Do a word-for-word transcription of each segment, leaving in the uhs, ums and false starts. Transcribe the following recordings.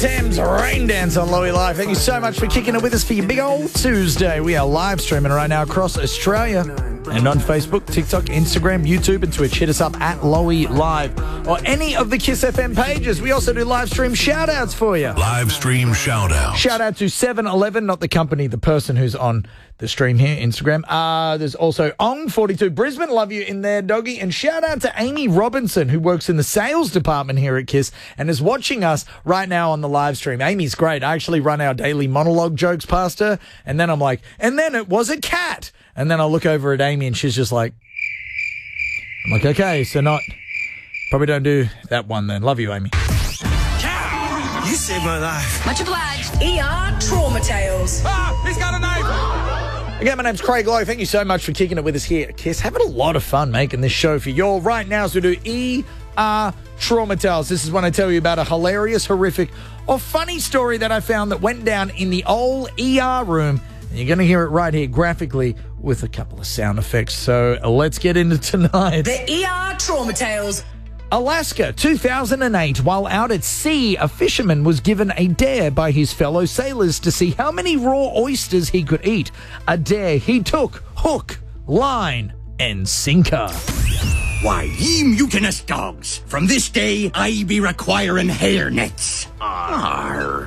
Thames Rain Dance on Lowy Live. Thank you so much for kicking it with us for your big old Tuesday. We are live streaming right now across Australia and on Facebook, TikTok, Instagram, YouTube, and Twitch. Hit us up at Lowy Live or any of the Kiss F M pages. We also do live stream shout outs for you. Live stream shout outs. Shout out to seven eleven, not the company, the person who's on the stream here, Instagram. Uh, there's also Ong forty-two Brisbane. Love you in there, doggy. And shout out to Amy Robinson, who works in the sales department here at Kiss and is watching us right now on the live stream. Amy's great. I actually run our daily monologue jokes past her. And then I'm like, and then it was a cat. And then I look over at Amy and she's just like, I'm like, okay, so not, probably don't do that one then. Love you, Amy. You saved my life. Much obliged. E R Trauma Tales. Ah, he's got a knife. Again, my name's Craig Lowe. Thank you so much for kicking it with us here at Kiss. Having a lot of fun making this show for you all right now. So we do E R Trauma Tales. This is when I tell you about a hilarious, horrific, or funny story that I found that went down in the old E R room. And you're going to hear it right here graphically with a couple of sound effects. So let's get into tonight. The E R Trauma Tales. Alaska, two thousand eight. While out at sea, a fisherman was given a dare by his fellow sailors to see how many raw oysters he could eat. A dare he took hook, line, and sinker. Why, ye mutinous dogs, from this day I be requiring hair nets. Arr.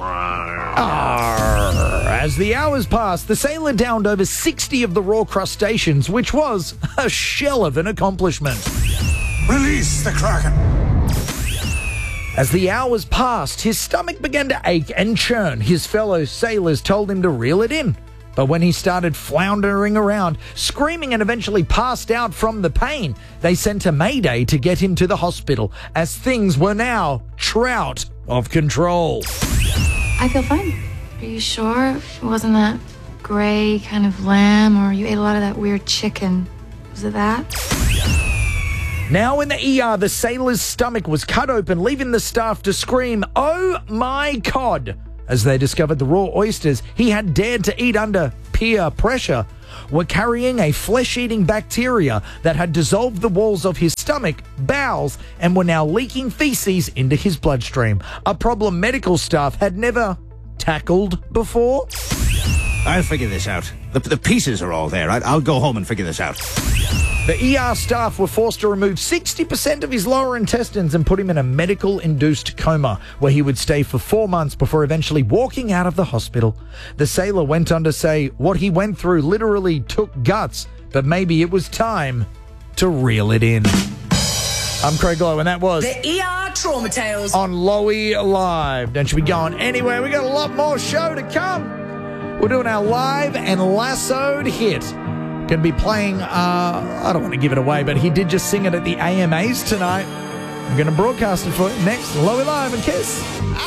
Arr. As the hours passed, the sailor downed over sixty of the raw crustaceans, which was a shell of an accomplishment. Release the Kraken. As the hours passed, his stomach began to ache and churn. His fellow sailors told him to reel it in. But when he started floundering around, screaming and eventually passed out from the pain, they sent a mayday to get him to the hospital, as things were now trout of control. I feel fine. Are you sure it wasn't that gray kind of lamb, or you ate a lot of that weird chicken? Was it that? Now in the E R, the sailor's stomach was cut open, leaving the staff to scream, "Oh my God!" as they discovered the raw oysters he had dared to eat under peer pressure were carrying a flesh-eating bacteria that had dissolved the walls of his stomach, bowels, and were now leaking feces into his bloodstream. A problem medical staff had never tackled before. I'll figure this out. The, the pieces are all there. I, I'll go home and figure this out. The E R staff were forced to remove sixty percent of his lower intestines and put him in a medical-induced coma, where he would stay for four months before eventually walking out of the hospital. The sailor went on to say what he went through literally took guts, but maybe it was time to reel it in. I'm Craig Lowe, and that was The E R Trauma Tales on Lowy Live. Don't you be going anywhere. We got a lot more show to come. We're doing our live and lassoed hit. Going to be playing, uh, I don't want to give it away, but he did just sing it at the A M As tonight. I'm going to broadcast it for you next. Lowy Live and Kiss.